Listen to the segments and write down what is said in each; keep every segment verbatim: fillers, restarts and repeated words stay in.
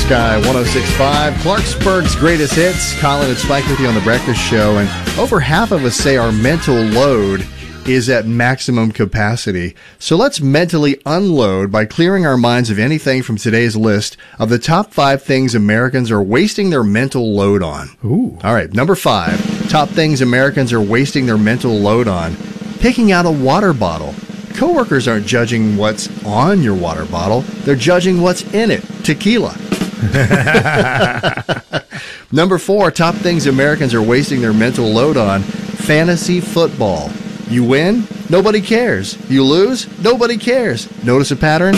Sky one oh six point five, Clarksburg's greatest hits. Colin and Spike with you on The Breakfast Show. And over half of us say our mental load is at maximum capacity. So let's mentally unload by clearing our minds of anything from today's list of the top five things Americans are wasting their mental load on. Ooh. All right, number five, top things Americans are wasting their mental load on. Picking out a water bottle. Coworkers aren't judging what's on your water bottle. They're judging what's in it. Tequila. Number four, top things Americans are wasting their mental load on. Fantasy football. You win? Nobody cares. You lose? Nobody cares. Notice a pattern?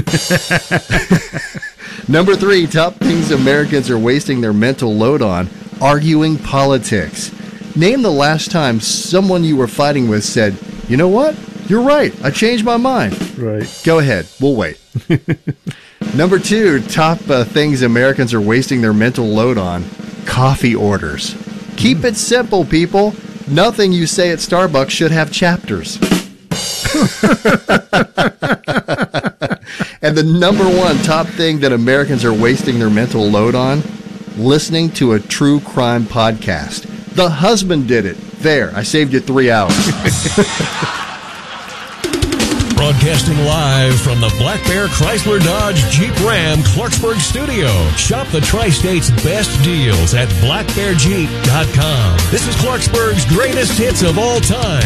Number three, top things Americans are wasting their mental load on. Arguing politics. Name the last time someone you were fighting with said, you know what? You're right. I changed my mind. Right. Go ahead. We'll wait. Number two, top uh, things Americans are wasting their mental load on. Coffee orders. Keep it simple, people. Nothing you say at Starbucks should have chapters. And the number one top thing that Americans are wasting their mental load on, listening to a true crime podcast. The husband did it. There, I saved you three hours. Broadcasting live from the Black Bear Chrysler Dodge Jeep Ram Clarksburg studio. Shop the Tri-State's best deals at black bear jeep dot com. This is Clarksburg's greatest hits of all time.